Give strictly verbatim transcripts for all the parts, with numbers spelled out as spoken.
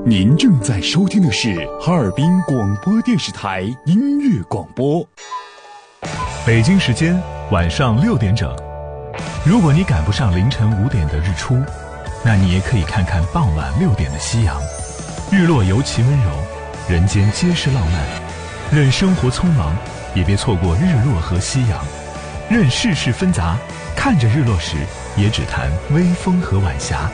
您正在收听的是哈尔滨广播电视台音乐广播。 北京时间晚上六点整。如果你赶不上凌晨五点的日出，那你也可以看看傍晚六点的夕阳。日落尤其温柔，人间皆是浪漫。任生活匆忙，也别错过日落和夕阳。任世事纷杂，看着日落时，也只谈微风和晚霞。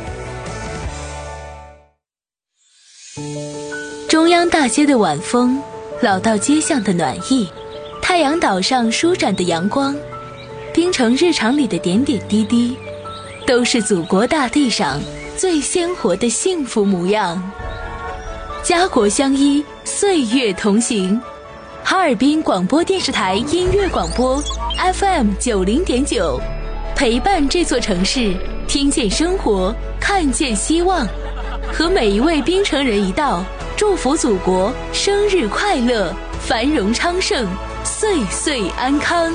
中央大街的晚风，老道街巷的暖意，太阳岛上舒展的阳光，滨城日常里的点点滴滴，都是祖国大地上最鲜活的幸福模样。家国相依，岁月同行。哈尔滨广播电视台音乐广播 F M 九零点九，陪伴这座城市，听见生活，看见希望。和每一位滨城人一道，祝福祖国生日快乐，繁荣昌盛，岁岁安康。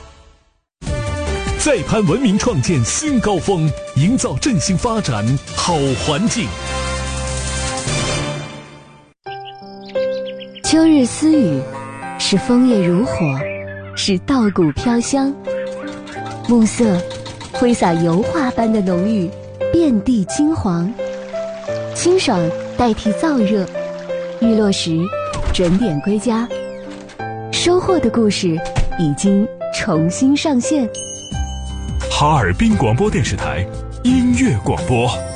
再攀文明，创建新高峰，营造振兴发展好环境。 秋日私语，是枫叶如火，是稻谷飘香。暮色挥洒油画般的浓郁，遍地金黄。清爽代替燥热，日落时准点归家。收获的故事已经重新上线。 哈尔滨广播电视台音乐广播。